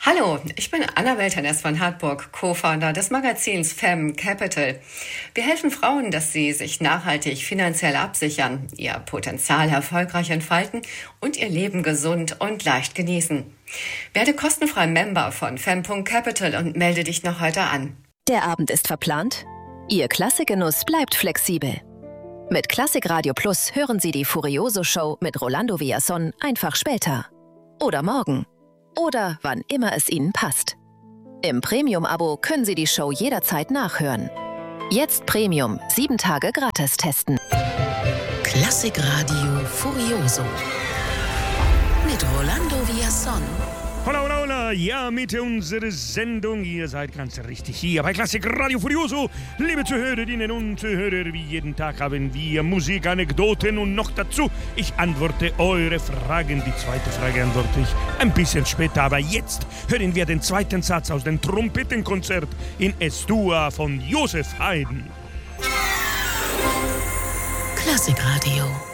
Hallo, ich bin Anna Welternes von Hartburg, Co-Founder des Magazins Femme Capital. Wir helfen Frauen, dass sie sich nachhaltig finanziell absichern, ihr Potenzial erfolgreich entfalten und ihr Leben gesund und leicht genießen. Werde kostenfrei Member von Femme.capital und melde dich noch heute an. Der Abend ist verplant? Ihr Klassikgenuss bleibt flexibel. Mit Klassik Radio Plus hören Sie die Furioso Show mit Rolando Villazón einfach später. Oder morgen. Oder wann immer es Ihnen passt. Im Premium-Abo können Sie die Show jederzeit nachhören. Jetzt Premium 7 Tage gratis testen. Klassik Radio Furioso mit Rolando Villazón. Hola, hola, hola, ja, mit unserer Sendung. Ihr seid ganz richtig hier bei Klassik Radio Furioso. Liebe Zuhörerinnen und Zuhörer, wie jeden Tag haben wir Musik, Anekdoten und noch dazu, ich antworte eure Fragen. Die zweite Frage antworte ich ein bisschen später, aber jetzt hören wir den zweiten Satz aus dem Trompetenkonzert in Es-Dur von Joseph Haydn. Klassik Radio.